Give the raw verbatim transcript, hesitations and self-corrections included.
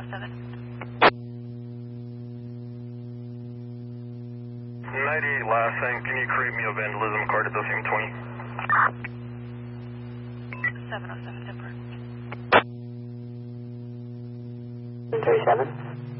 oh seven. ninety-eight last thing, can you create me a vandalism card at the same twenty? seven oh seven, temper. three seven.